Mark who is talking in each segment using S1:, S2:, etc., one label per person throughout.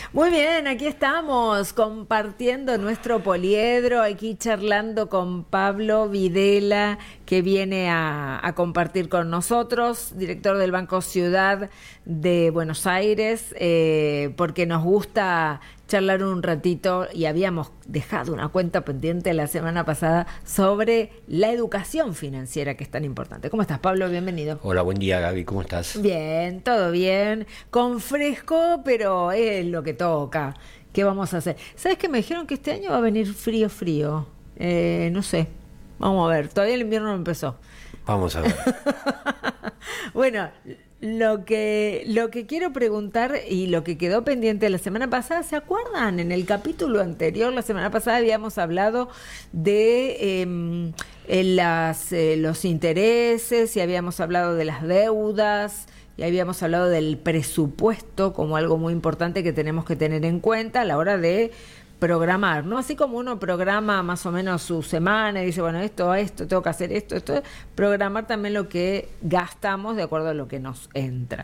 S1: Muy bien, aquí estamos compartiendo nuestro poliedro, aquí charlando con Pablo Videla, que viene a compartir con nosotros, director del Banco Ciudad de Buenos Aires, porque nos gusta charlar un ratito y habíamos dejado una cuenta pendiente la semana pasada sobre la educación financiera, que es tan importante. ¿Cómo estás, Pablo? Bienvenido.
S2: Hola, buen día, Gaby, ¿cómo estás?
S1: Bien, todo bien, con fresco, pero es lo que toca. ¿Qué vamos a hacer? ¿Sabes que me dijeron que este año va a venir frío? No sé, vamos a ver, todavía el invierno no empezó.
S2: Vamos a ver.
S1: Bueno, lo que quiero preguntar y lo que quedó pendiente la semana pasada, ¿se acuerdan? En el capítulo anterior, la semana pasada, habíamos hablado de los intereses y habíamos hablado de las deudas y habíamos hablado del presupuesto como algo muy importante que tenemos que tener en cuenta a la hora de programar, ¿no? Así como uno programa más o menos su semana y dice, bueno, esto, tengo que hacer esto, programar también lo que gastamos de acuerdo a lo que nos entra.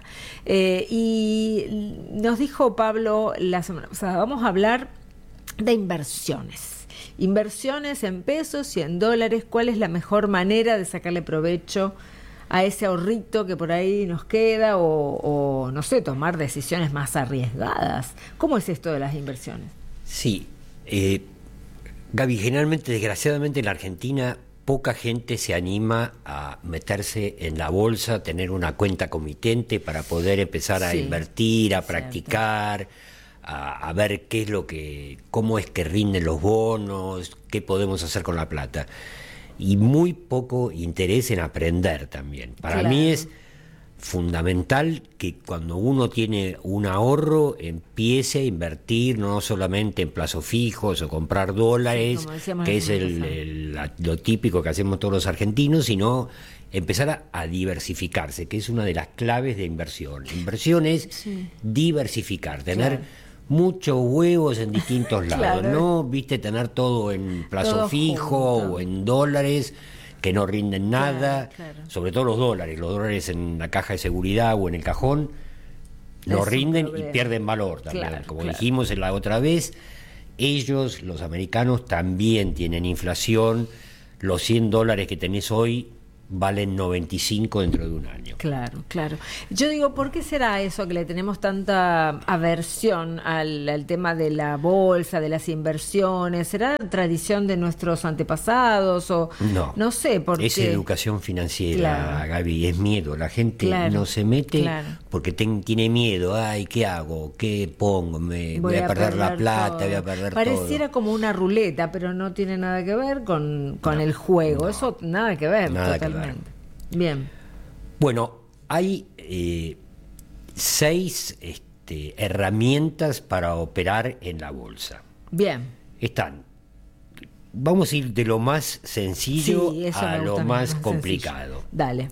S1: Y nos dijo Pablo la semana pasada, vamos a hablar de inversiones. Inversiones en pesos y en dólares, ¿cuál es la mejor manera de sacarle provecho a ese ahorrito que por ahí nos queda o no sé, tomar decisiones más arriesgadas? ¿Cómo es esto de las inversiones?
S2: Sí, Gaby, generalmente, desgraciadamente en la Argentina, poca gente se anima a meterse en la bolsa, tener una cuenta comitente para poder empezar a invertir, a practicar, a ver cómo es que rinden los bonos, qué podemos hacer con la plata. Y muy poco interés en aprender también. Para mí es fundamental que cuando uno tiene un ahorro empiece a invertir no solamente en plazos fijos o comprar dólares, que es lo típico que hacemos todos los argentinos, sino empezar a diversificarse, que es una de las claves de inversión. Inversión es diversificar, tener muchos huevos en distintos lados, no tener todo en plazo fijo o en dólares que no rinden nada, sobre todo los dólares en la caja de seguridad o en el cajón no rinden y pierden valor también, como dijimos la otra vez. Ellos, los americanos, también tienen inflación. Los $100 que tenés hoy valen 95 dentro de un año. Claro.
S1: Yo digo, ¿por qué será eso que le tenemos tanta aversión al tema de la bolsa, de las inversiones? ¿Será tradición de nuestros antepasados o no sé por qué?
S2: Es educación financiera, Gaby, es miedo. La gente no se mete porque tiene miedo. Ay, ¿qué hago? ¿Qué pongo? Voy a perder la plata, voy a perder todo.
S1: Pareciera como una ruleta, pero no tiene nada que ver con el juego. Eso nada que ver, totalmente. Bien.
S2: Bueno, hay 6 herramientas para operar en la bolsa.
S1: Bien.
S2: Vamos a ir de lo más sencillo a lo más complicado.
S1: Sencillo. Dale.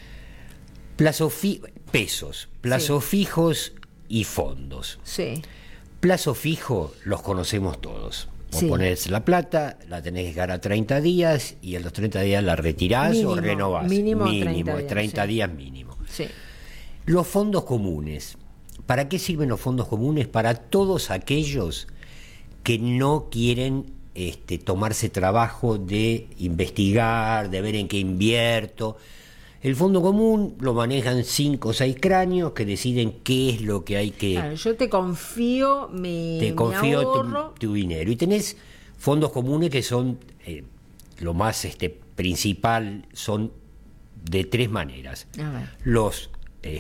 S2: Pesos, plazos fijos y fondos.
S1: Sí.
S2: Plazo fijo los conocemos todos. Vos ponés la plata, la tenés que dejar a 30 días y en los 30 días la retirás o renovás.
S1: Mínimo
S2: 30 días mínimo.
S1: Sí.
S2: Los fondos comunes. ¿Para qué sirven los fondos comunes? Para todos aquellos que no quieren tomarse trabajo de investigar, de ver en qué invierto. El fondo común lo manejan 5 o 6 cráneos que deciden qué es lo que hay que...
S1: Claro, yo te confío mi ahorro.
S2: Tu dinero. Y tenés fondos comunes que son, lo más principal, son de 3 maneras. Los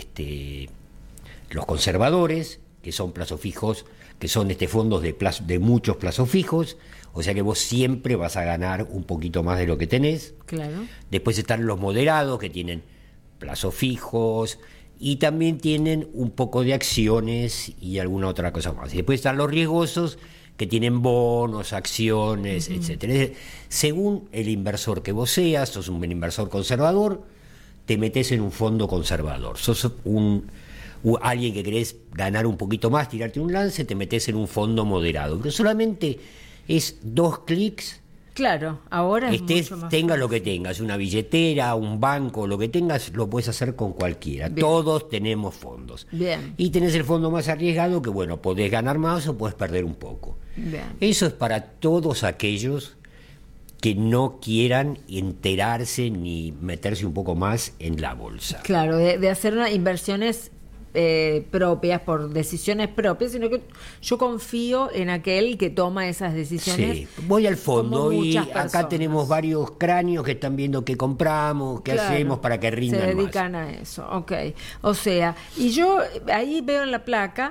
S2: conservadores, que son plazos fijos, que son fondos de muchos plazos fijos, o sea que vos siempre vas a ganar un poquito más de lo que tenés.
S1: Claro.
S2: Después están los moderados, que tienen plazos fijos y también tienen un poco de acciones y alguna otra cosa más. Y después están los riesgosos, que tienen bonos, acciones, etcétera. Según el inversor que vos seas, sos un inversor conservador, te metés en un fondo conservador. Sos alguien que querés ganar un poquito más, tirarte un lance, te metés en un fondo moderado. Pero solamente es 2 clics
S1: Claro, ahora es mucho más
S2: tengas
S1: fácil.
S2: lo que tengas, una billetera, un banco, lo que tengas, lo puedes hacer con cualquiera.
S1: Bien.
S2: Todos tenemos fondos.
S1: Bien.
S2: Y tenés el fondo más arriesgado que, bueno, podés ganar más o podés perder un poco.
S1: Bien.
S2: Eso es para todos aquellos que no quieran enterarse ni meterse un poco más en la bolsa.
S1: Claro, de hacer inversiones propias, por decisiones propias, sino que yo confío en aquel que toma esas decisiones.
S2: Sí, voy al fondo
S1: como
S2: y
S1: muchas
S2: acá
S1: personas.
S2: tenemos varios cráneos que están viendo qué compramos, qué
S1: Claro,
S2: hacemos para que rindan
S1: se
S2: más.
S1: dedican a eso, ok. O sea, y yo ahí veo en la placa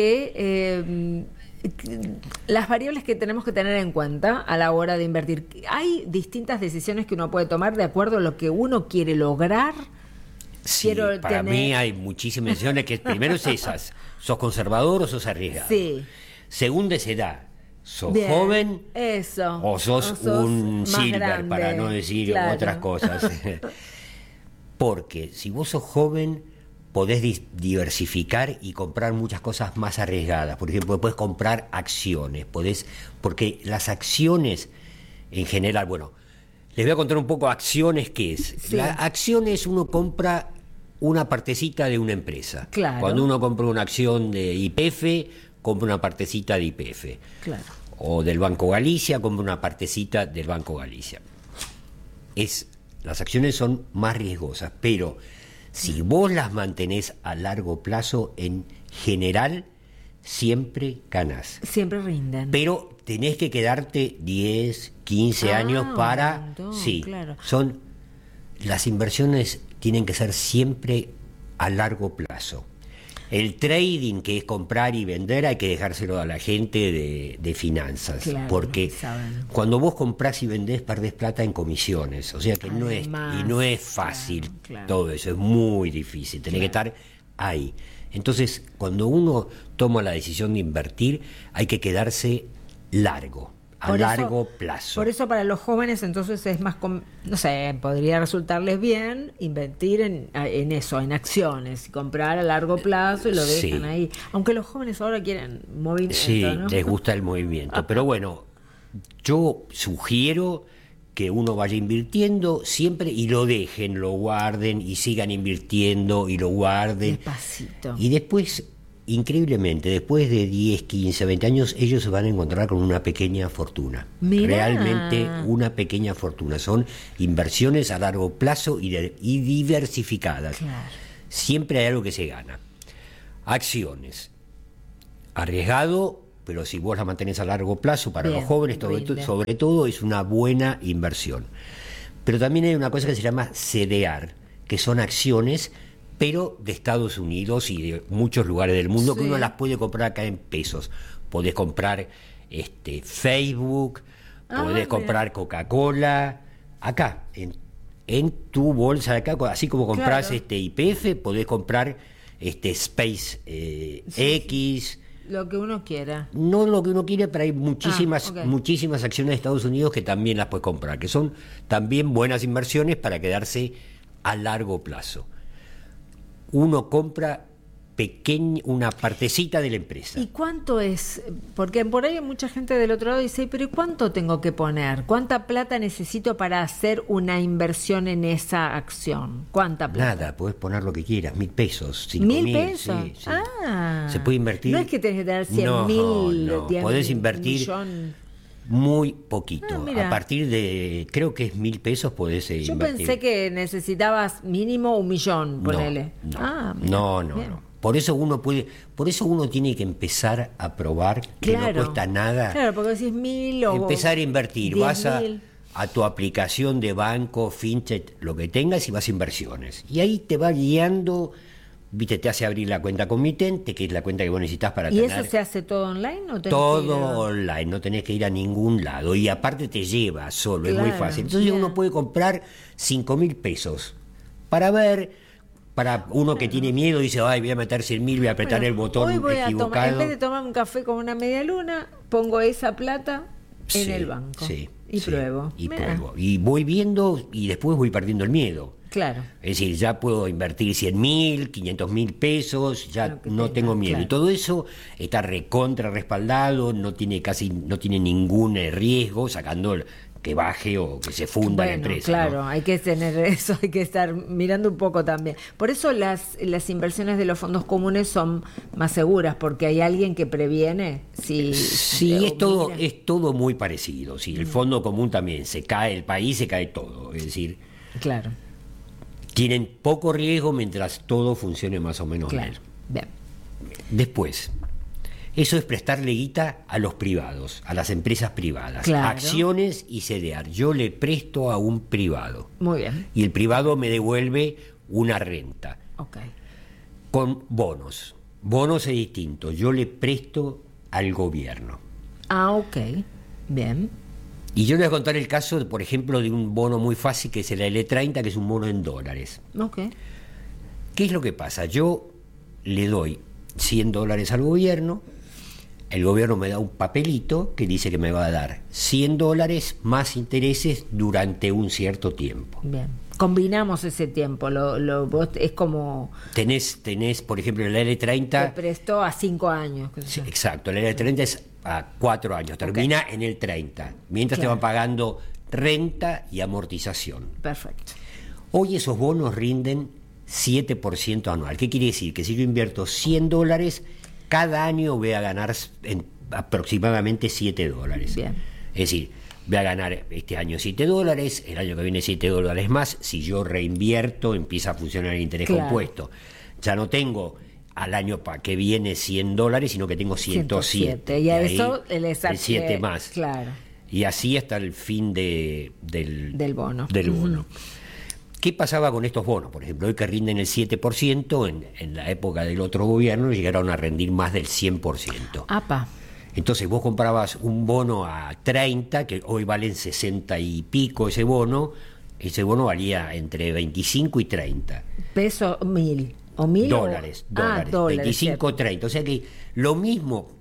S1: que las variables que tenemos que tener en cuenta a la hora de invertir. Hay distintas decisiones que uno puede tomar de acuerdo a lo que uno quiere lograr.
S2: Sí,
S1: Quiero
S2: para
S1: tener-
S2: mí hay muchísimas decisiones que primero es esas, ¿sos conservador o sos arriesgado?
S1: Sí.
S2: Segunda es edad, ¿sos
S1: Bien,
S2: joven
S1: eso.
S2: o sos un
S1: más
S2: silver,
S1: grande,
S2: para no decir
S1: claro.
S2: otras cosas? Porque si vos sos joven, podés diversificar y comprar muchas cosas más arriesgadas. Por ejemplo, podés comprar acciones, porque las acciones en general, bueno, les voy a contar un poco acciones qué es.
S1: Sí.
S2: La acciones uno compra una partecita de una empresa.
S1: Claro.
S2: Cuando uno compra una acción de YPF, compra una partecita de YPF.
S1: Claro.
S2: O del Banco Galicia, compra una partecita del Banco Galicia. Las acciones son más riesgosas, pero si vos las mantenés a largo plazo, en general, siempre ganás.
S1: Siempre rinden.
S2: Pero tenés que quedarte 10, 15 años
S1: un
S2: para...
S1: montón,
S2: Sí,
S1: claro.
S2: las inversiones tienen que ser siempre a largo plazo. El trading, que es comprar y vender, hay que dejárselo a la gente de finanzas,
S1: Claro,
S2: porque
S1: saben.
S2: cuando vos comprás y vendés perdés plata en comisiones, o sea que no es fácil,
S1: claro.
S2: todo eso, es muy difícil, tenés que estar ahí. Entonces, cuando uno toma la decisión de invertir, hay que quedarse largo, a largo plazo.
S1: Por eso para los jóvenes entonces es más, no sé, podría resultarles bien invertir en eso, en acciones, comprar a largo plazo y lo dejan
S2: Sí.
S1: ahí. Aunque los jóvenes ahora quieren movimiento,
S2: Sí,
S1: ¿no?
S2: les gusta el movimiento. Pero bueno, yo sugiero que uno vaya invirtiendo siempre y lo dejen, lo guarden y sigan invirtiendo y lo guarden.
S1: Despacito.
S2: Y después, increíblemente, después de 10, 15, 20 años, ellos se van a encontrar con una pequeña fortuna.
S1: Mirá.
S2: Realmente una pequeña fortuna. Son inversiones a largo plazo y diversificadas.
S1: Claro.
S2: Siempre hay algo que se gana. Acciones. Arriesgado, pero si vos la mantenés a largo plazo, para
S1: Bien,
S2: los jóvenes
S1: rinde.
S2: sobre todo es una buena inversión. Pero también hay una cosa que se llama CDR, que son acciones, pero de Estados Unidos y de muchos lugares del mundo, que
S1: Sí.
S2: uno las puede comprar acá en pesos. Podés comprar Facebook, podés
S1: mira.
S2: comprar Coca-Cola, acá, en tu bolsa de acá, así como comprás
S1: Claro.
S2: YPF, podés comprar Space X.
S1: Lo que uno quiera.
S2: No lo que uno quiere, pero hay muchísimas,
S1: ok.
S2: muchísimas acciones de Estados Unidos que también las puedes comprar, que son también buenas inversiones para quedarse a largo plazo. Uno compra una partecita de la empresa.
S1: ¿Y cuánto es? Porque por ahí mucha gente del otro lado dice, pero ¿y cuánto tengo que poner? ¿Cuánta plata necesito para hacer una inversión en esa acción? ¿Cuánta plata?
S2: Nada, podés poner lo que quieras, 1.000 pesos, 5.000.
S1: 1.000 pesos.
S2: Sí, sí.
S1: Ah.
S2: Se puede invertir.
S1: No es que tenés que tener 100.000,
S2: No,
S1: 10.000,
S2: podés invertir
S1: millón.
S2: muy poquito.
S1: Mira.
S2: A partir de, creo que es 1.000 pesos podés
S1: Yo
S2: invertir.
S1: pensé que necesitabas mínimo 1.000.000, ponele.
S2: No,
S1: mira, bien.
S2: no. Por eso uno tiene que empezar a probar que no cuesta nada.
S1: Claro, porque decís 1.000 o
S2: Empezar a invertir.
S1: 10.000.
S2: Vas a tu aplicación de banco, fintech, lo que tengas, y vas a inversiones. Y ahí te va guiando, viste, te hace abrir la cuenta comitente, que es la cuenta que vos necesitas para
S1: ¿Y
S2: tener
S1: eso se hace todo online o tenés que ir
S2: todo
S1: a-
S2: online, no tenés que ir a ningún lado. Y aparte te lleva solo, es muy
S1: Claro,
S2: fácil. Entonces
S1: bien.
S2: uno puede comprar 5.000 pesos para ver. Para uno que tiene miedo, dice, ay, voy a meter 100.000, voy a apretar
S1: Bueno,
S2: el botón
S1: hoy voy a tomar,
S2: equivocado.
S1: en vez de tomar un café con una media luna, pongo esa plata en
S2: Sí,
S1: el banco
S2: sí,
S1: y
S2: sí,
S1: pruebo.
S2: Y
S1: Mirá.
S2: pruebo. Y voy viendo y después voy perdiendo el miedo.
S1: Claro.
S2: Es decir, ya puedo invertir 100.000, 500.000 pesos, ya
S1: Lo que
S2: no
S1: tenga,
S2: tengo miedo.
S1: claro.
S2: Y todo eso está recontra respaldado, no tiene ningún riesgo, sacando que baje o que se funda la empresa.
S1: Claro,
S2: ¿no?
S1: hay que tener eso, hay que estar mirando un poco también. Por eso las inversiones de los fondos comunes son más seguras, porque hay alguien que previene.
S2: Sí, es todo muy parecido. Sí, el fondo común también se cae, el país se cae todo. Es decir,
S1: claro,
S2: tienen poco riesgo mientras todo funcione más o menos
S1: claro.
S2: bien.
S1: Bien.
S2: Después, eso es prestarle guita a los privados, a las empresas privadas,
S1: Claro.
S2: acciones y CDR. Yo le presto a un privado
S1: Muy bien.
S2: y el privado me devuelve una renta
S1: Ok.
S2: con bonos. Bonos es distinto. Yo le presto al gobierno.
S1: Ah, ok. Bien.
S2: Y yo le voy a contar el caso, por ejemplo, de un bono muy fácil que es el L30, que es un bono en dólares.
S1: Ok.
S2: ¿Qué es lo que pasa? Yo le doy $100 al gobierno, el gobierno me da un papelito que dice que me va a dar $100 más intereses durante un cierto tiempo.
S1: Bien. Combinamos ese tiempo. Es como.
S2: Tenés, por ejemplo, el
S1: Te
S2: L30.
S1: prestó a 5 años. qué sé
S2: Sí,
S1: yo.
S2: exacto, el L30 es a 4 años, termina en el 30, mientras
S1: Claro.
S2: te van pagando renta y amortización.
S1: Perfecto.
S2: Hoy esos bonos rinden 7% anual. ¿Qué quiere decir? Que si yo invierto $100, cada año voy a ganar aproximadamente $7.
S1: Bien.
S2: Es decir, voy a ganar este año $7, el año que viene $7 más. Si yo reinvierto, empieza a funcionar el interés
S1: Claro.
S2: compuesto. Ya no tengo al año que viene $100, sino que tengo 107.
S1: Y a
S2: ahí
S1: eso
S2: el 7 más.
S1: Claro.
S2: Y así hasta el fin del
S1: bono.
S2: Del bono. ¿Qué pasaba con estos bonos? Por ejemplo, hoy que rinden el 7%, en la época del otro gobierno llegaron a rendir más del 100%.
S1: Apa.
S2: Entonces vos comprabas un bono a 30, que hoy valen 60 y pico ese bono valía entre 25 y 30.
S1: Peso 1.000. ¿O 1.000?
S2: Dólares.
S1: Dólares.
S2: 25,
S1: cierto.
S2: 30. O sea que lo mismo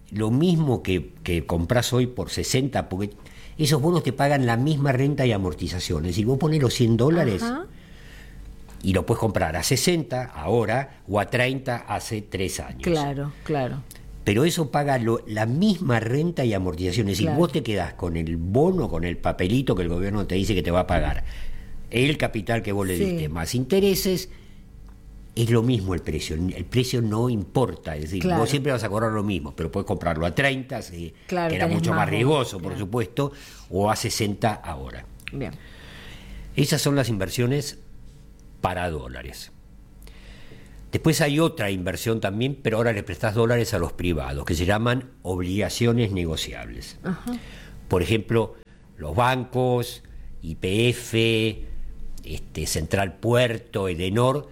S2: que compras hoy por 60, porque esos bonos te pagan la misma renta y amortización. Es decir, vos ponés los $100
S1: Ajá.
S2: y lo puedes comprar a 60 ahora o a 30 hace 3 años.
S1: Claro, claro.
S2: Pero eso paga la misma renta y amortización. Es decir,
S1: Claro.
S2: vos te quedás con el bono, con el papelito que el gobierno te dice que te va a pagar, el capital que vos le
S1: Sí.
S2: diste, más intereses, es lo mismo el precio. El precio no importa. Es decir,
S1: Claro.
S2: vos siempre vas a cobrar lo mismo, pero puedes comprarlo a 30,
S1: Claro,
S2: que era
S1: tenés
S2: mucho
S1: más
S2: más riesgoso,
S1: bonos,
S2: por
S1: claro.
S2: supuesto, o a 60 ahora.
S1: Bien.
S2: Esas son las inversiones para dólares. Después hay otra inversión también, pero ahora le prestás dólares a los privados, que se llaman obligaciones negociables.
S1: Ajá.
S2: Por ejemplo, los bancos, YPF, Central Puerto, Edenor,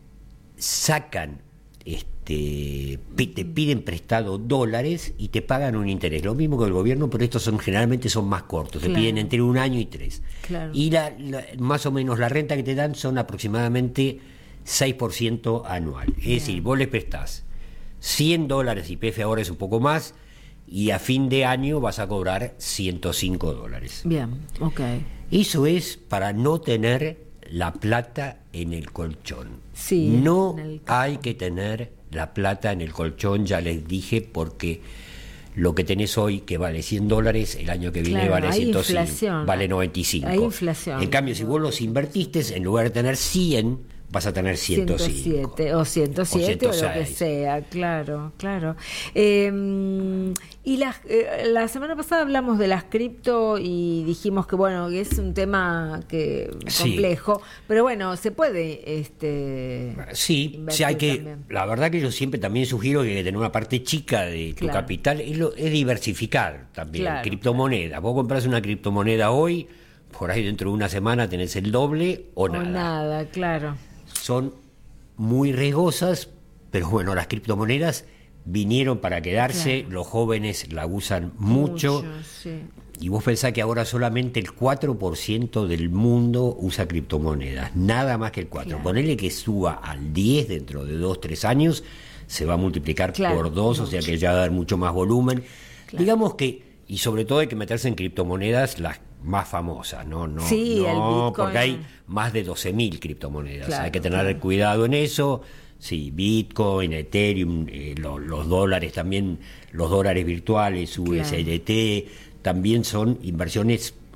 S2: sacan, te piden prestado dólares y te pagan un interés. Lo mismo que el gobierno, pero estos generalmente son más cortos, te
S1: Claro.
S2: piden entre 1 año y 3.
S1: Claro.
S2: Y más o menos la renta que te dan son aproximadamente 6% anual. Es decir, vos les prestás $100, YPF ahora es un poco más, y a fin de año vas a cobrar $105.
S1: Bien, ok.
S2: Eso es para no tener la plata en el colchón.
S1: Sí,
S2: no
S1: en el
S2: hay que tener la plata en el colchón, ya les dije, porque lo que tenés hoy que vale $100, el año que viene
S1: Claro,
S2: vale
S1: hay
S2: 105,
S1: inflación.
S2: vale 95.
S1: Hay inflación.
S2: En cambio, si vos los invertiste, en lugar de tener 100, vas a tener 105.
S1: 107 o 107 o, lo que
S2: 106.
S1: sea, claro, claro. Y la semana pasada hablamos de las cripto y dijimos que bueno, que es un tema
S2: Sí.
S1: complejo, pero bueno, se puede
S2: Sí,
S1: invertir
S2: hay que,
S1: también.
S2: la verdad que yo siempre también sugiero que tener una parte chica de tu
S1: Claro.
S2: capital es diversificar también.
S1: Claro.
S2: Criptomonedas. Vos compras una criptomoneda hoy, por ahí dentro de una semana tenés el doble o
S1: O
S2: nada.
S1: nada, claro.
S2: Son muy riesgosas, pero bueno, las criptomonedas vinieron para quedarse,
S1: Claro.
S2: los jóvenes la usan mucho.
S1: Sí.
S2: Y vos pensás que ahora solamente el 4% del mundo usa criptomonedas, nada más que el 4%.
S1: Claro.
S2: Ponele que suba al 10 dentro de 2, 3 años, se va a multiplicar
S1: Claro,
S2: por 2, o sea
S1: mucho.
S2: que ya va a dar mucho más volumen.
S1: Claro.
S2: Digamos que, y sobre todo hay que meterse en criptomonedas las más famosas, no,
S1: Sí, el Bitcoin.
S2: porque hay más de 12.000 criptomonedas,
S1: Claro,
S2: hay que tener
S1: claro.
S2: cuidado en eso. Sí, Bitcoin, Ethereum, los dólares también, los dólares virtuales, USDT, también son inversiones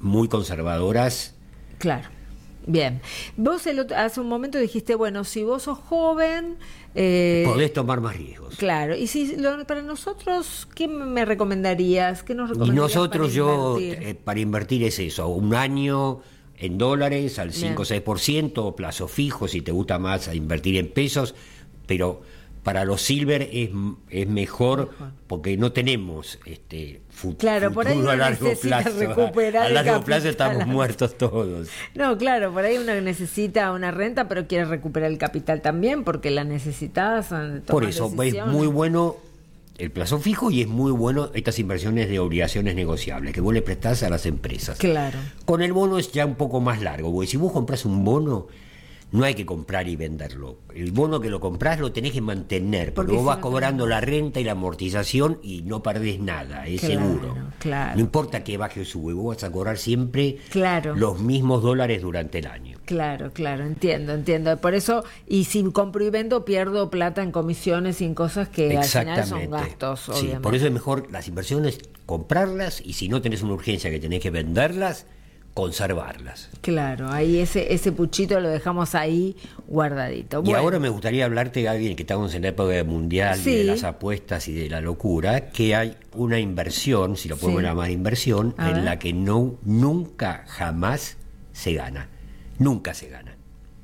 S2: muy conservadoras.
S1: Claro. Bien. Vos hace un momento dijiste, bueno, si vos sos joven...
S2: podés tomar más riesgos.
S1: Claro. Y si para nosotros, ¿qué me recomendarías? ¿Qué nos recomendarías?
S2: Y nosotros para invertir es eso, un año en dólares al 5 o 6%, plazo fijo, si te gusta más a invertir en pesos, pero para los silver es mejor porque no tenemos
S1: claro, por ahí
S2: futuro a largo plazo.
S1: Recuperar
S2: a largo plazo estamos muertos todos.
S1: No, claro, por ahí uno necesita una renta, pero quiere recuperar el capital también porque la necesitas.
S2: Por eso es muy bueno el plazo fijo y es muy bueno estas inversiones de obligaciones negociables que vos le prestás a las empresas.
S1: Claro.
S2: Con el bono es ya un poco más largo, porque si vos compras un bono, no hay que comprar y venderlo. El bono que lo comprás lo tenés que mantener, porque vos vas cobrando la renta y la amortización y no perdés nada, es seguro.
S1: Claro.
S2: No importa que baje o sube, vos vas a cobrar siempre
S1: claro.
S2: los mismos dólares durante el año.
S1: Claro, entiendo. Por eso, y si compro y vendo, pierdo plata en comisiones y en cosas que al final son gastos, obviamente.
S2: Sí, por eso es mejor las inversiones, comprarlas, y si no tenés una urgencia que tenés que venderlas, conservarlas.
S1: Claro, ahí ese puchito lo dejamos ahí guardadito.
S2: Y ahora me gustaría hablarte, Gaby, que estamos en la época mundial de las apuestas y de la locura, que hay una inversión, si lo podemos llamar inversión, en la que nunca jamás se gana. Nunca se gana.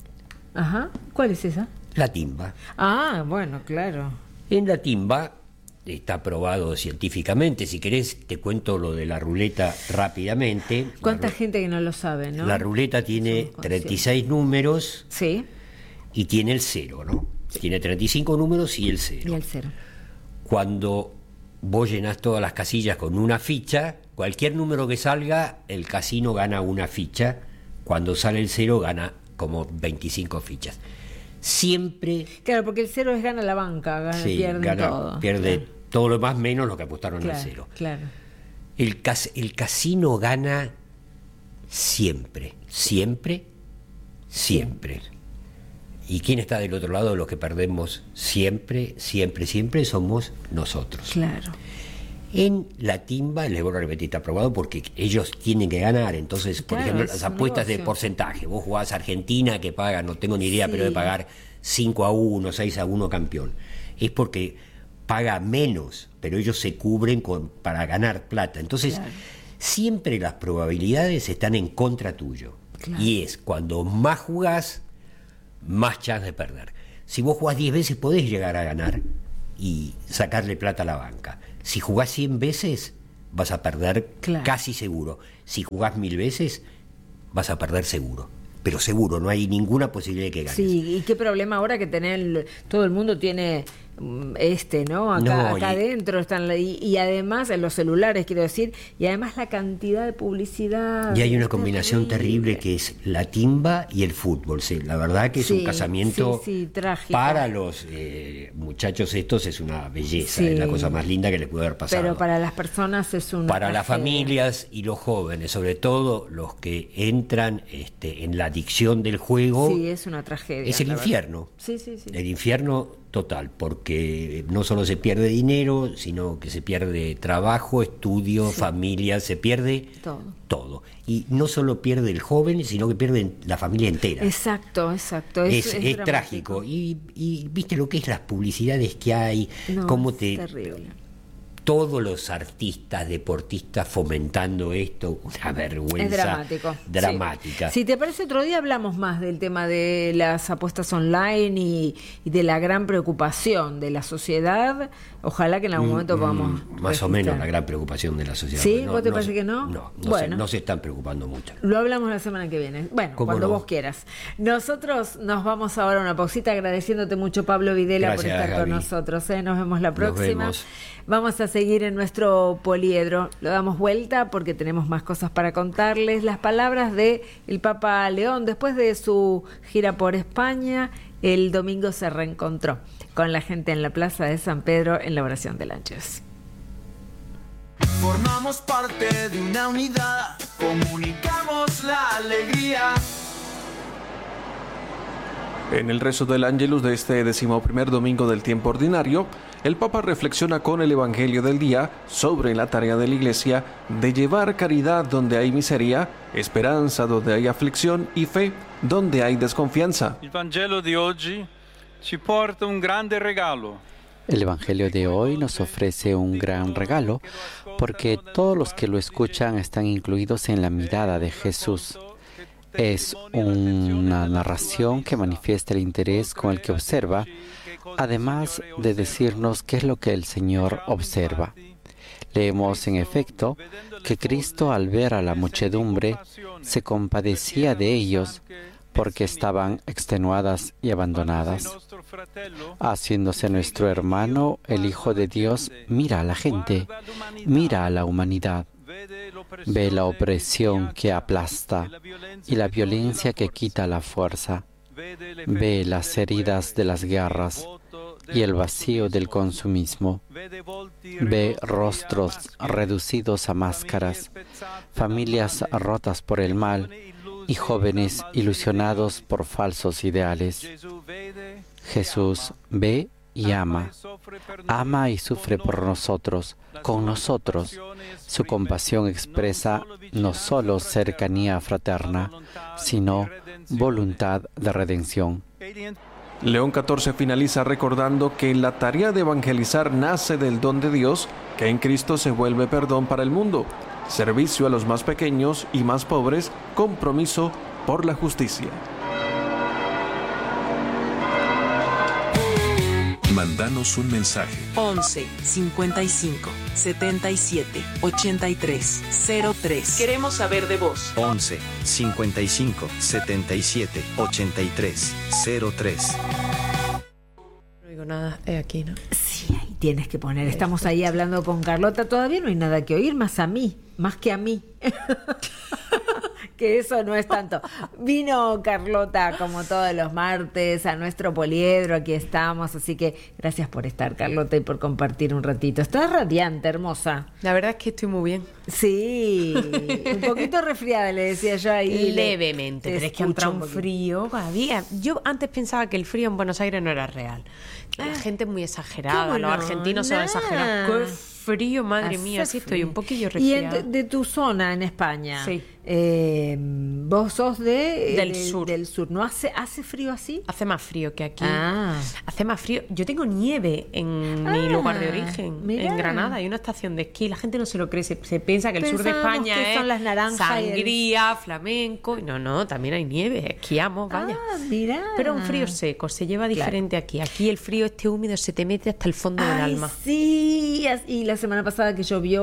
S1: Ajá, ¿cuál es esa?
S2: La timba.
S1: Ah, bueno, claro.
S2: En la timba está probado científicamente. Si querés, te cuento lo de la ruleta rápidamente.
S1: ¿Cuánta gente que no lo sabe, no?
S2: La ruleta tiene 36 números.
S1: Sí.
S2: Y tiene el 0, ¿no? Sí. Tiene 35 números y el 0.
S1: Y el 0.
S2: Cuando vos llenás todas las casillas con una ficha, cualquier número que salga, el casino gana una ficha. Cuando sale el 0, gana como 25 fichas. Siempre...
S1: Claro, porque el 0 es gana la banca, pierde todo.
S2: Pierde todo lo más menos lo que apostaron al 0.
S1: Claro.
S2: El casino gana siempre. ¿Y quién está del otro lado? Los que perdemos siempre somos nosotros.
S1: Claro.
S2: En la timba, les voy a repetir, está aprobado porque ellos tienen que ganar. Entonces, por ejemplo, las apuestas de porcentaje. Vos jugás a Argentina que paga, no tengo ni idea, pero de pagar 5-1, 6-1 campeón. Es porque paga menos, pero ellos se cubren para ganar plata. Entonces, siempre las probabilidades están en contra tuyo. Claro. Y es cuando más jugás, más chance de perder. Si vos jugás 10 veces, podés llegar a ganar y sacarle plata a la banca. Si jugás 100 veces, vas a perder casi seguro. Si jugás 1000 veces, vas a perder seguro. Pero seguro, no hay ninguna posibilidad de que ganes.
S1: Sí, y qué problema ahora que todo el mundo tiene ¿no? Acá adentro están y además en los celulares, quiero decir, y además la cantidad de publicidad.
S2: Y hay una combinación terrible que es la timba y el fútbol. Sí, la verdad que es un casamiento
S1: trágico.
S2: Para los muchachos estos es una belleza, es la cosa más linda que les puede haber pasado.
S1: Pero para las personas es una
S2: para las familias y los jóvenes, sobre todo los que entran en la adicción del juego.
S1: Sí, es una tragedia.
S2: Es el infierno.
S1: Sí.
S2: El infierno total, porque no solo se pierde dinero, sino que se pierde trabajo, estudio, familia, se pierde todo. Y no solo pierde el joven, sino que pierde la familia entera.
S1: Exacto. Es
S2: trágico. Y viste lo que es las publicidades que hay, cómo
S1: terrible.
S2: Todos los artistas, deportistas fomentando esto, una vergüenza dramática.
S1: Si te parece, otro día hablamos más del tema de las apuestas online y de la gran preocupación de la sociedad. Ojalá que en algún momento podamos
S2: más o menos la gran preocupación de la sociedad.
S1: ¿Sí? ¿Vos te parece que no?
S2: No se están preocupando mucho.
S1: Lo hablamos la semana que viene. Bueno, cuando vos quieras. Nosotros nos vamos ahora a una pausita agradeciéndote mucho, Pablo Videla, por estar con nosotros. Nos vemos la próxima. Vamos a seguir en nuestro poliedro. Lo damos vuelta porque tenemos más cosas para contarles. Las palabras de el Papa León después de su gira por España. El domingo se reencontró con la gente en la Plaza de San Pedro en la oración del Ángelus.
S3: Formamos parte de una unidad, comunicamos la alegría. En el rezo del Ángelus de este 11º domingo del tiempo ordinario,
S4: el Papa reflexiona con el Evangelio del día sobre la tarea de la Iglesia de llevar caridad donde hay miseria, esperanza donde hay aflicción y fe donde hay desconfianza.
S5: Il Vangelo di oggi ci porta un grande regalo.
S6: El Evangelio de hoy nos ofrece un gran regalo porque todos los que lo escuchan están incluidos en la mirada de Jesús. Es una narración que manifiesta el interés con el que observa, además de decirnos qué es lo que el Señor observa. Leemos, en efecto, que Cristo, al ver a la muchedumbre, se compadecía de ellos porque estaban extenuadas y abandonadas. Haciéndose nuestro hermano, el Hijo de Dios mira a la gente, mira a la humanidad, ve la opresión que aplasta y la violencia que quita la fuerza, ve las heridas de las guerras y el vacío del consumismo, ve rostros reducidos a máscaras, familias rotas por el mal y jóvenes ilusionados por falsos ideales. Jesús ve y ama y sufre por nosotros, con nosotros. Su compasión expresa no solo cercanía fraterna, sino voluntad de redención.
S4: León XIV finaliza recordando que la tarea de evangelizar nace del don de Dios, que en Cristo se vuelve perdón para el mundo, servicio a los más pequeños y más pobres, compromiso por la justicia.
S7: Mándanos un mensaje.
S8: 11 55 77 83 03. Queremos saber de vos.
S7: 11 55 77 83 03.
S9: No digo nada, es aquí, ¿no?
S1: Sí, ahí tienes que poner. Estamos ahí hablando con Carlota. Todavía no hay nada que oír, más que a mí. Que eso no es tanto. Vino Carlota como todos los martes a nuestro poliedro, aquí estamos, así que gracias por estar, Carlota, y por compartir un ratito. Estás radiante, hermosa.
S9: La verdad es que estoy muy bien.
S1: Sí, un poquito resfriada, le decía yo ahí.
S9: Levemente, pero es que ha entrado un frío cada día. Yo antes pensaba que el frío en Buenos Aires no era real. La gente es muy exagerada, los argentinos son exagerados. ¡Qué frío, madre mía! Sí, estoy un poquillo resfriada.
S1: Y de tu zona en España,
S9: sí.
S1: Vos sos
S9: del sur.
S1: Del sur. ¿No hace frío así?
S9: Hace más frío que aquí.
S1: Ah.
S9: Hace más frío. Yo tengo nieve en mi lugar de origen,
S1: mirá.
S9: En Granada. Hay una estación de esquí. La gente no se lo cree. Se piensa que el sur de España
S1: que
S9: es
S1: son las naranjas
S9: sangría, flamenco. No, también hay nieve. Esquiamos, vaya.
S1: Mirá.
S9: Pero un frío seco. Se lleva diferente aquí. Aquí el frío húmedo se te mete hasta el fondo del alma.
S1: Sí, y la semana pasada que llovió,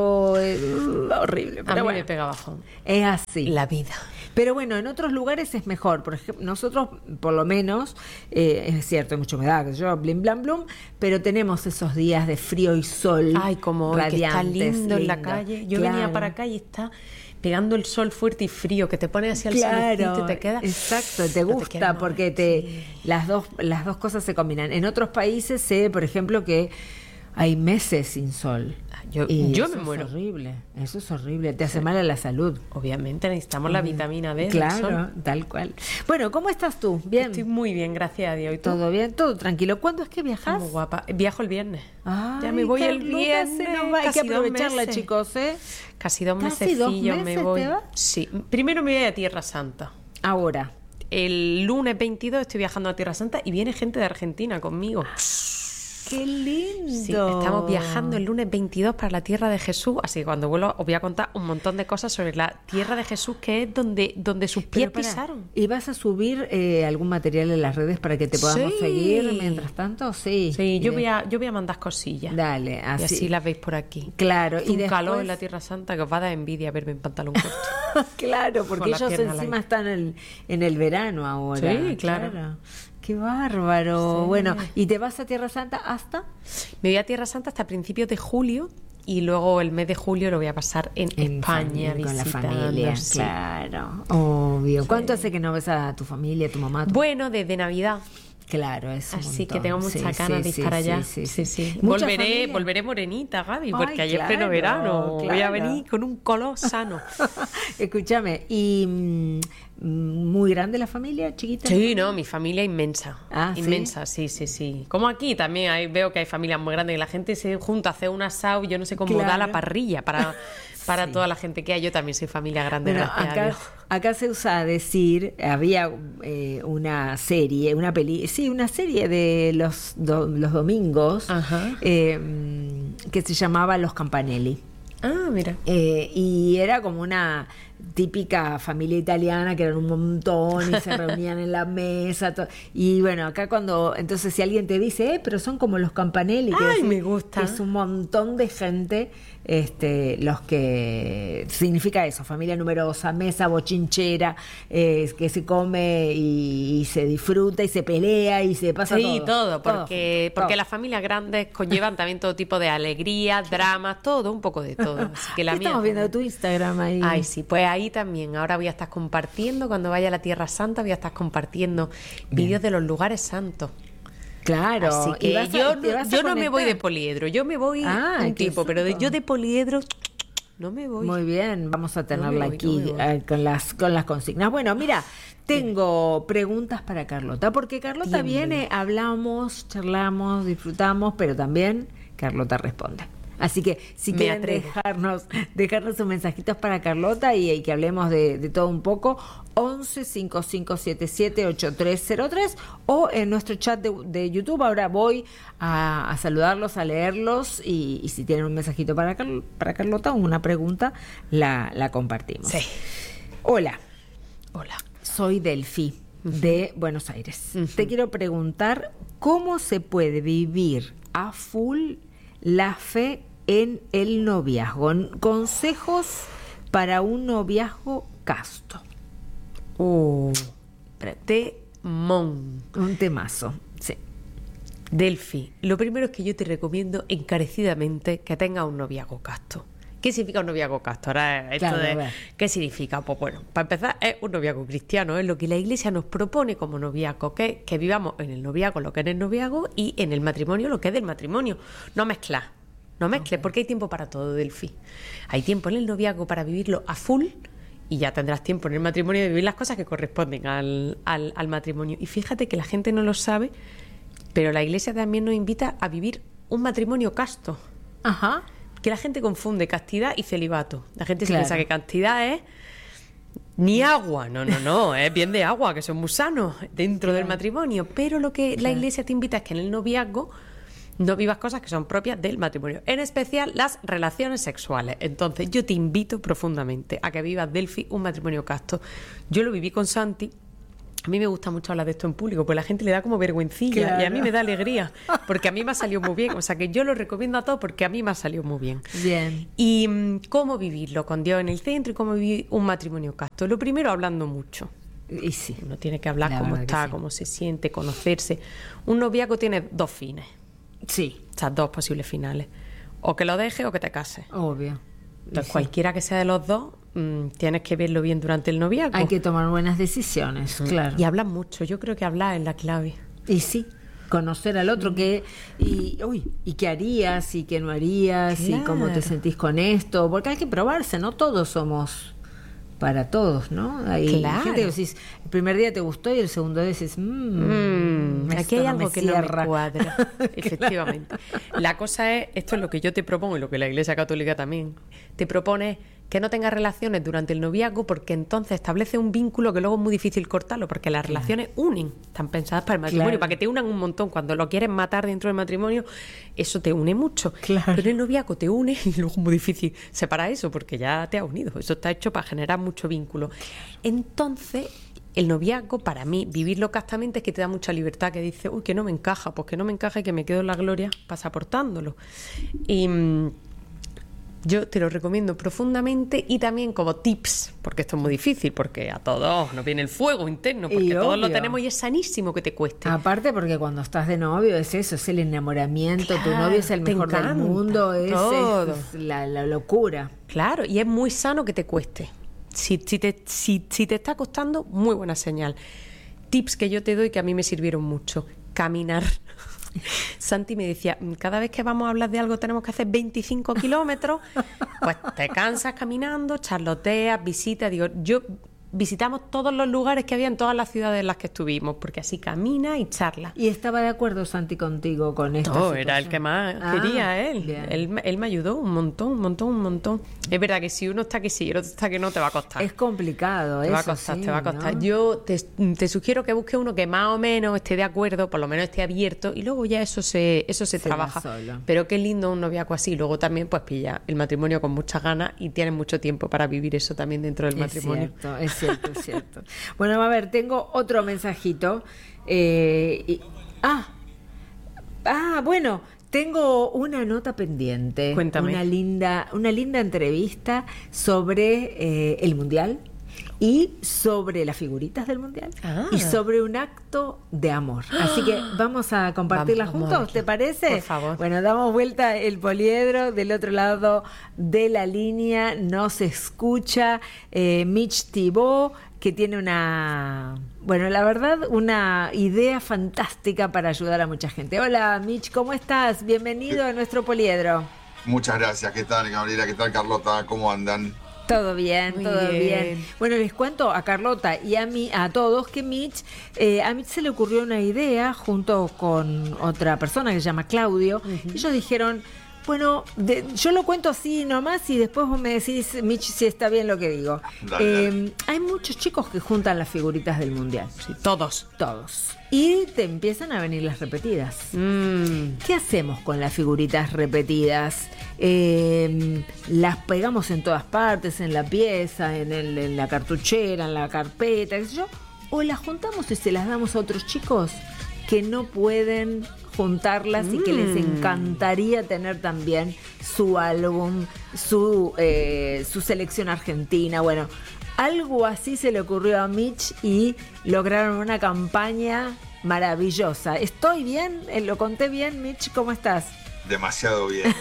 S1: horrible. Pero
S9: a mí
S1: bueno,
S9: me pega bajón.
S1: Es así.
S9: La vida.
S1: Pero bueno, en otros lugares es mejor. Por ejemplo, nosotros, por lo menos, es cierto, hay mucha humedad, que yo, blim, blam, blum, pero tenemos esos días de frío y sol.
S9: Ay, como hoy, que está lindo en la calle. Yo venía para acá y está pegando el sol fuerte y frío, que te pone así al solecito y te queda.
S1: Exacto, te gusta porque las dos cosas se combinan. En otros países sé, por ejemplo, que hay meses sin sol.
S9: Yo me muero.
S1: Eso es horrible, te hace mal a la salud.
S9: Obviamente necesitamos la vitamina D.
S1: Claro,
S9: del sol.
S1: tal cual. Bueno, ¿cómo estás tú? ¿Bien?
S9: Estoy muy bien, gracias a Dios. ¿Y tú?
S1: ¿Todo bien? ¿Todo tranquilo? ¿Cuándo es que viajas?
S9: Muy guapa. Viajo el viernes.
S1: Ay,
S9: ya me voy el viernes.
S1: Hay que aprovecharla, chicos, ¿eh?
S9: Casi 2 meses.
S1: ¿Casi 2 meses
S9: me voy.
S1: te vas?
S9: Sí. Primero me voy a Tierra Santa.
S1: Ahora.
S9: El lunes 22 estoy viajando a Tierra Santa y viene gente de Argentina conmigo.
S1: ¡Qué lindo!
S9: Sí, estamos viajando el lunes 22 para la Tierra de Jesús, así que cuando vuelva os voy a contar un montón de cosas sobre la Tierra de Jesús, que es donde sus pies pisaron.
S1: ¿Y vas a subir algún material en las redes para que te podamos seguir mientras tanto? Sí,
S9: yo voy a mandar cosillas.
S1: Dale, así.
S9: Y así las veis por aquí.
S1: Claro.
S9: Y un calor en la Tierra Santa que os va a dar envidia verme en pantalón corto.
S1: Claro, porque ellos encima están en el verano ahora.
S9: Sí, claro.
S1: ¡Qué bárbaro!
S9: Sí.
S1: Bueno, ¿y te vas a Tierra Santa hasta?
S9: Me voy a Tierra Santa hasta principios de julio y luego el mes de julio lo voy a pasar en España
S1: con la
S9: visitando,
S1: familia.
S9: sí.
S1: Claro, obvio. ¿Cuánto hace que no ves a tu familia, a tu mamá?
S9: Bueno, desde Navidad.
S1: Claro, es un
S9: Así
S1: montón.
S9: que tengo muchas ganas de ir para allá. Sí.
S1: Mucha
S9: Volveré,
S1: familia.
S9: volveré morenita, Gaby,
S1: Ay,
S9: porque ayer
S1: claro,
S9: pleno verano. Voy a
S1: claro.
S9: venir con un color sano.
S1: Escúchame, ¿y muy grande la familia, chiquita?
S9: Sí, no, mi familia inmensa.
S1: Ah, ¿sí?
S9: Inmensa, sí. Como aquí también veo que hay familias muy grandes y la gente se junta a hacer un asado y yo no sé cómo da la parrilla para toda la gente que hay. Yo también soy familia grande,
S1: Bueno,
S9: gracias a Dios.
S1: acá se usa decir, había una serie, una serie de los domingos que se llamaba Los Campanelli.
S9: Ah, mira.
S1: Y era como una típica familia italiana que eran un montón y se reunían en la mesa. Y bueno, acá entonces si alguien te dice, pero son como los Campanelli, que
S9: Ay,
S1: decir
S9: me gusta.
S1: que es un montón de gente, los que significa eso, familia numerosa, mesa bochinchera, que se come y se disfruta y se pelea y se pasa
S9: Sí,
S1: todo.
S9: porque
S1: todo.
S9: las familias grandes conllevan también todo tipo de alegrías, dramas, todo, un poco de todo. Así que la
S1: ¿Qué
S9: mía
S1: estamos viendo
S9: también.
S1: tu Instagram ahí?
S9: Ay, sí, pues ahí también. Ahora voy a estar compartiendo, cuando vaya a la Tierra Santa, voy a estar compartiendo vídeos de los lugares santos.
S1: Claro.
S9: Así
S1: ¿Y
S9: que
S1: vas a-
S9: yo
S1: te vas a
S9: no me voy
S1: conectar?
S9: de poliedro, yo me voy un
S1: qué
S9: tiempo, pero
S1: santo.
S9: yo de poliedro no me voy.
S1: Muy bien, vamos a tenerla
S9: No me voy,
S1: aquí
S9: no me voy.
S1: con las consignas. Bueno, mira, tengo preguntas para Carlota, porque Carlota viene, hablamos, charlamos, disfrutamos, pero también Carlota responde. Así que si
S9: Me
S1: quieren
S9: atrevo.
S1: dejarnos sus mensajitos para Carlota y que hablemos de todo un poco, 11 5577 8303 o en nuestro chat de YouTube. Ahora voy a saludarlos, a leerlos y si tienen un mensajito para Carlota o una pregunta, la compartimos.
S9: Sí.
S1: Hola,
S9: Hola.
S1: soy Delfi de Buenos Aires. Te quiero preguntar cómo se puede vivir a full la fe en el noviazgo. Consejos para un noviazgo casto.
S9: Temón.
S1: Un temazo. Sí.
S9: Delfi, lo primero es que yo te recomiendo encarecidamente que tengas un noviazgo casto. ¿Qué significa un noviazgo casto? Ahora, esto
S1: Claro,
S9: de,
S1: a ver.
S9: ¿qué significa? Pues bueno, para empezar, es un noviazgo cristiano, es lo que la Iglesia nos propone como noviazgo, que vivamos en el noviazgo lo que es el noviazgo y en el matrimonio lo que es del matrimonio. No mezclar, porque hay tiempo para todo, Delfi. Hay tiempo en el noviazgo para vivirlo a full y ya tendrás tiempo en el matrimonio de vivir las cosas que corresponden al matrimonio. Y fíjate que la gente no lo sabe, pero la Iglesia también nos invita a vivir un matrimonio casto.
S1: Ajá.
S9: Que la gente confunde castidad y celibato. La gente se
S1: Claro.
S9: piensa que castidad es ni agua. No, es bien de agua, que son muy sanos dentro del matrimonio. Pero lo que la Iglesia te invita es que en el noviazgo no vivas cosas que son propias del matrimonio, en especial las relaciones sexuales. Entonces yo te invito profundamente a que vivas, Delfi, un matrimonio casto. Yo lo viví con Santi. A mí me gusta mucho hablar de esto en público, pues la gente le da como vergüencilla.
S1: Claro.
S9: Y a mí me da alegría, porque a mí me ha salido muy bien. O sea que yo lo recomiendo a todos porque a mí me ha salido muy bien.
S1: Bien.
S9: Y cómo vivirlo con Dios en el centro y cómo vivir un matrimonio casto. Lo primero, hablando mucho.
S1: Y sí.
S9: Uno tiene que hablar
S1: La
S9: cómo
S1: verdad que
S9: está,
S1: sí.
S9: cómo se siente, conocerse. Un noviazgo tiene dos fines,
S1: Sí,
S9: o sea, dos posibles finales. O que lo dejes o que te cases.
S1: obvio.
S9: Entonces,
S1: Sí.
S9: cualquiera que sea de los dos, tienes que verlo bien durante el noviazgo.
S1: Hay que tomar buenas decisiones, claro.
S9: Y hablar mucho. Yo creo que hablar es la clave.
S1: Y sí, conocer al otro, y qué harías y qué no harías y cómo te
S9: Claro.
S1: sentís con esto, porque hay que probarse, no todos somos para todos, ¿no? Hay
S9: Claro.
S1: gente que decís, el primer día te gustó y el segundo día decís,
S9: Aquí hay algo que no me
S1: cierra.
S9: cuadra. Efectivamente. La cosa es, esto es lo que yo te propongo y lo que la Iglesia Católica también te propone, que no tengas relaciones durante el noviazgo, porque entonces establece un vínculo que luego es muy difícil cortarlo, porque las relaciones unen, están pensadas para el matrimonio,
S1: Claro.
S9: para que te unan un montón. Cuando lo quieres matar dentro del matrimonio, eso te une mucho.
S1: Claro.
S9: Pero el noviazgo te une y luego es muy difícil separar eso, porque ya te has unido. Eso está hecho para generar mucho vínculo. Entonces, el noviazgo, para mí, vivirlo castamente es que te da mucha libertad, que dice, uy, que no me encaja, pues que no me encaja y que me quedo en la gloria pasaportándolo. Y yo te lo recomiendo profundamente y también como tips, porque esto es muy difícil, porque a todos nos viene el fuego interno, porque
S1: Y
S9: todos lo
S1: obvio.
S9: tenemos y es sanísimo que te cueste.
S1: Aparte porque cuando estás de novio es eso, es el enamoramiento, tu
S9: Claro,
S1: novio es el
S9: te
S1: mejor del
S9: encanta,
S1: mundo, es
S9: todo.
S1: la locura.
S9: Claro, y es muy sano que te cueste. Si te está costando, muy buena señal. tips que yo te doy que a mí me sirvieron mucho. Caminar. Santi me decía, cada vez que vamos a hablar de algo tenemos que hacer 25 kilómetros, pues te cansas caminando, charloteas, visitas. Digo, visitamos todos los lugares que había en todas las ciudades en las que estuvimos, porque así camina y charla.
S1: ¿Y estaba de acuerdo Santi contigo con esto?
S9: No, era el que más quería él. Él me ayudó un montón. Es verdad que si uno está que sí y el otro está que no, te va a costar.
S1: Es complicado,
S9: te va a costar. ¿No? Yo te sugiero que busques uno que más o menos esté de acuerdo, por lo menos esté abierto, y luego ya eso se trabaja. Solo. Pero qué lindo un noviazgo así. Luego también pues pilla el matrimonio con muchas ganas y tienes mucho tiempo para vivir eso también dentro del matrimonio.
S1: Es cierto. Bueno, a ver, tengo otro mensajito. Bueno, tengo una nota pendiente.
S9: Cuéntame.
S1: Una linda entrevista sobre el Mundial y sobre las figuritas del Mundial y sobre un acto de amor. Así que vamos a compartirla juntos, ¿te parece?
S9: Por favor.
S1: Bueno, damos vuelta el poliedro. Del otro lado de la línea nos escucha Mitch Thibault, que tiene una idea fantástica para ayudar a mucha gente. Hola Mitch, ¿cómo estás? Bienvenido a nuestro poliedro.
S10: Muchas gracias. ¿Qué tal, Gabriela? ¿Qué tal, Carlota? ¿Cómo andan?
S1: Todo bien, todo bien. Bueno, les cuento a Carlota y a todos que a Mitch se le ocurrió una idea junto con otra persona que se llama Claudio. Ellos dijeron, bueno, yo lo cuento así nomás y después vos me decís, Mitch, si está bien lo que digo. Dale. Hay muchos chicos que juntan las figuritas del Mundial.
S9: Sí, todos.
S1: Y te empiezan a venir las repetidas. ¿Qué hacemos con las figuritas repetidas? Las pegamos en todas partes, en la pieza, en la cartuchera, en la carpeta, qué sé yo. O las juntamos y se las damos a otros chicos que no pueden juntarlas y que les encantaría tener también su álbum, su selección argentina. Bueno, algo así se le ocurrió a Mitch y lograron una campaña maravillosa. ¿Estoy bien? ¿Lo conté bien, Mitch? ¿Cómo estás?
S10: Demasiado bien,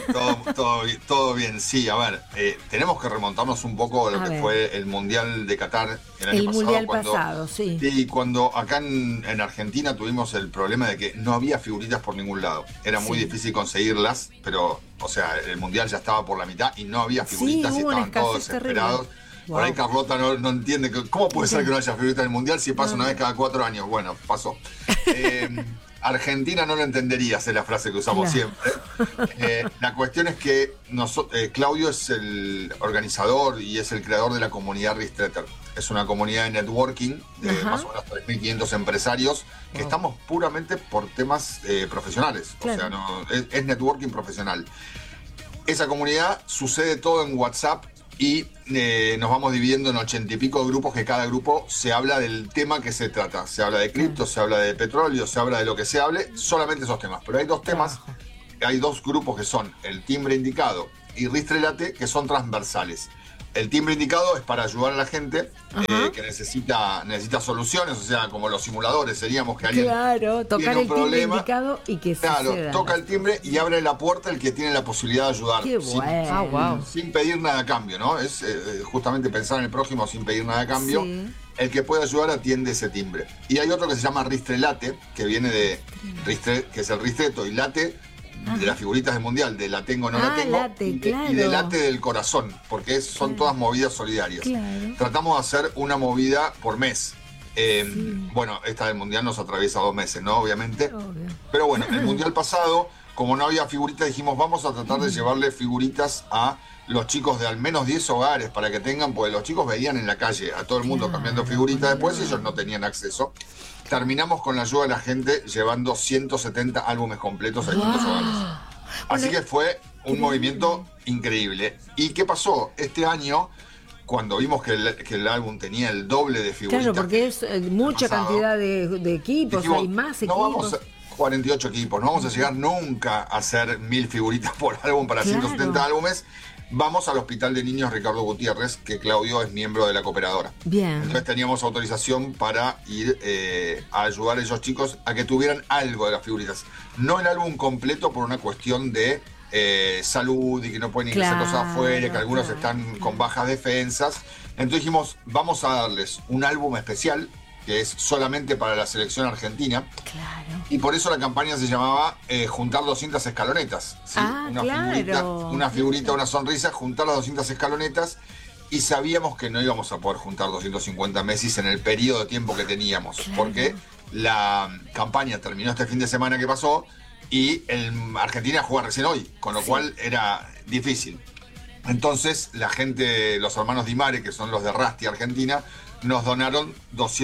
S10: todo bien. Sí, a ver, tenemos que remontarnos un poco a lo que fue el Mundial de Qatar el año pasado.
S1: El Mundial pasado, sí.
S10: Y cuando acá en Argentina tuvimos el problema de que no había figuritas por ningún lado. Era muy difícil conseguirlas, pero, o sea, el Mundial ya estaba por la mitad y no había figuritas y estaban todos desesperados. Wow. Por ahí Carlota no entiende cómo puede ser que no haya figuritas en el Mundial si pasa una vez cada 4 años. Bueno, pasó. Argentina no lo entenderías, es la frase que usamos siempre. La cuestión es que Claudio es el organizador y es el creador de la comunidad Ristretter. Es una comunidad de networking de más o menos 3.500 empresarios que estamos puramente por temas profesionales. Claro. O sea, es networking profesional. Esa comunidad sucede todo en WhatsApp y nos vamos dividiendo en 80 y pico grupos, que cada grupo se habla del tema que se trata. Se habla de cripto, se habla de petróleo, se habla de lo que se hable, solamente esos temas. Pero hay dos temas, hay dos grupos que son el timbre indicado y Ristrelate, que son transversales. El timbre indicado es para ayudar a la gente que necesita soluciones, o sea, como los simuladores seríamos que alguien
S1: tocar el timbre indicado y que suceda.
S10: Toca el timbre y abre la puerta el que tiene la posibilidad de ayudar.
S1: Qué bueno.
S10: Sin pedir nada a cambio, ¿no? Es justamente pensar en el prójimo sin pedir nada a cambio. Sí. El que puede ayudar atiende ese timbre. Y hay otro que se llama Ristrelate, que viene de Ristre, que es el ristreto, y late de las figuritas del Mundial, de la tengo o no la tengo, y de late del corazón, porque son todas movidas solidarias. Claro. Tratamos de hacer una movida por mes. Bueno, esta del Mundial nos atraviesa 2 meses, ¿no? Obviamente. Pero bueno, el Mundial pasado, como no había figuritas, dijimos, vamos a tratar de llevarle figuritas a los chicos de al menos 10 hogares para que tengan, porque los chicos veían en la calle a todo el mundo cambiando figuritas después y ellos no tenían acceso. Terminamos con la ayuda de la gente llevando 170 álbumes completos a distintos hogares. Así que fue un movimiento increíble. ¿Y qué pasó? Este año, cuando vimos que el álbum tenía el doble de figuritas.
S1: Claro, porque es mucha cantidad de equipos, dijimos, hay más equipos.
S10: No vamos 48 equipos, no vamos a llegar nunca a hacer 1000 figuritas por álbum para 170 álbumes. Vamos al Hospital de Niños Ricardo Gutiérrez, que Claudio es miembro de la cooperadora.
S1: Bien.
S10: Entonces teníamos autorización para ir a ayudar a esos chicos a que tuvieran algo de las figuritas. No el álbum completo por una cuestión de salud y que no pueden ir a hacer cosas afuera, que algunos están con bajas defensas. Entonces dijimos, vamos a darles un álbum especial que es solamente para la selección argentina.
S1: Claro.
S10: Y por eso la campaña se llamaba juntar 200 escalonetas. ¿sí? Una figurita, una sonrisa, juntar las 200 escalonetas. Y sabíamos que no íbamos a poder juntar 250 Messi en el periodo de tiempo que teníamos. Claro. Porque la campaña terminó este fin de semana que pasó y Argentina juega recién hoy, con lo cual era difícil. Entonces la gente, los hermanos Di Mare, que son los de Rasti Argentina, nos donaron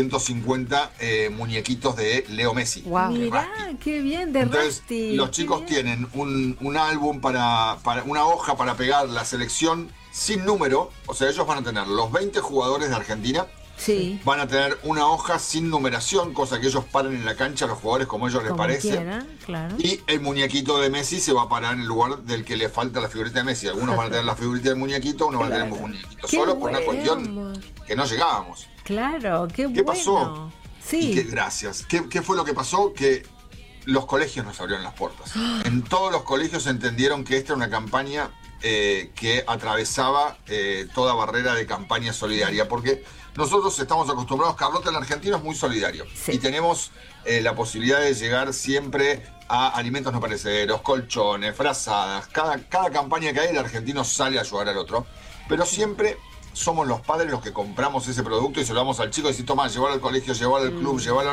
S10: 250 muñequitos de Leo Messi.
S1: Wow. Mirá, qué bien, de
S10: Entonces,
S1: Rasti.
S10: Los chicos tienen un álbum para una hoja para pegar la selección sin número, o sea, ellos van a tener los 20 jugadores de Argentina,
S1: sí.
S10: Van a tener una hoja sin numeración, cosa que ellos paran en la cancha, los jugadores como ellos les parece.
S1: Quieran, claro.
S10: Y el muñequito de Messi se va a parar en el lugar del que le falta la figurita de Messi. Algunos van a tener la figurita del muñequito, unos van a tener el muñequito solo por una cuestión que no llegábamos.
S1: Claro, qué bueno.
S10: ¿Qué pasó?
S1: Sí.
S10: Gracias. ¿Qué fue lo que pasó? Que los colegios nos abrieron las puertas. En todos los colegios entendieron que esta era una campaña que atravesaba toda barrera de campaña solidaria, porque nosotros estamos acostumbrados, Carlota, el argentino es muy solidario, sí. Y tenemos la posibilidad de llegar siempre a alimentos no perecederos, colchones, frazadas, cada campaña que hay el argentino sale a ayudar al otro, pero siempre somos los padres los que compramos ese producto y se lo damos al chico y decimos, toma, llévalo al colegio, llévalo al club, llévalo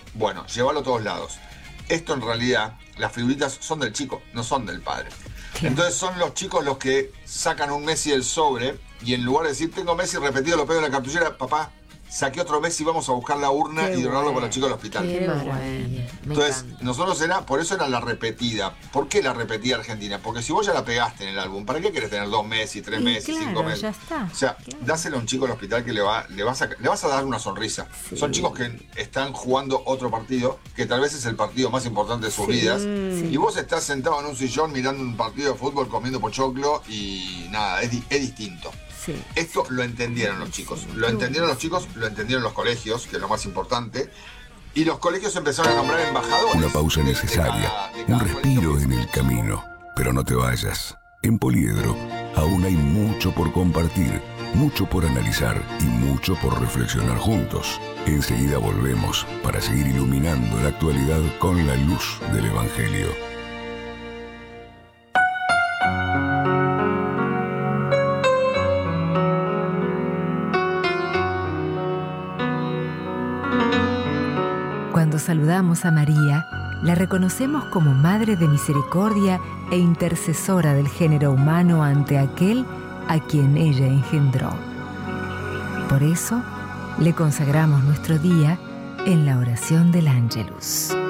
S10: a todos lados. Esto en realidad, las figuritas son del chico, no son del padre. Entonces son los chicos los que sacan un Messi del sobre y en lugar de decir, tengo Messi repetido, lo pego en la cartuchera, papá, saqué otro Messi, vamos a buscar la urna y donarlo para los chicos del hospital.
S1: Qué maravilla.
S10: Entonces, nosotros por eso era la repetida. ¿Por qué la repetida Argentina? Porque si vos ya la pegaste en el álbum, ¿para qué querés tener 2 Messi, 3 Messi, 5 Messi?
S1: Ya está.
S10: O sea, dáselo a un chico del hospital que le vas a dar una sonrisa. Sí. Son chicos que están jugando otro partido, que tal vez es el partido más importante de sus vidas, y vos estás sentado en un sillón mirando un partido de fútbol, comiendo pochoclo y nada, es distinto. Sí. Esto lo entendieron los chicos, lo entendieron los colegios, que es lo más importante, y los colegios empezaron a nombrar embajadores.
S11: Una pausa necesaria, un respiro en el camino, pero no te vayas. En Poliedro aún hay mucho por compartir, mucho por analizar y mucho por reflexionar juntos. Enseguida volvemos para seguir iluminando la actualidad con la luz del Evangelio.
S12: Cuando saludamos a María, la reconocemos como Madre de Misericordia e intercesora del género humano ante aquel a quien ella engendró. Por eso, le consagramos nuestro día en la oración del Ángelus.